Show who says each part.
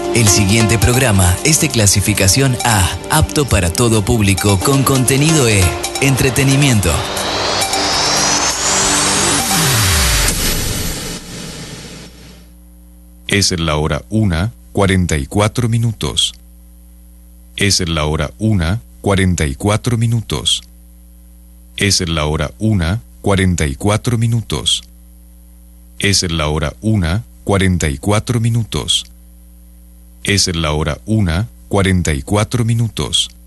Speaker 1: El siguiente programa es de clasificación A, apto para todo público, con contenido E, entretenimiento.
Speaker 2: Es la hora 1:44. Es la hora 1:44. Es la hora 1:44. Es la hora 1:44. Es la hora 1:44.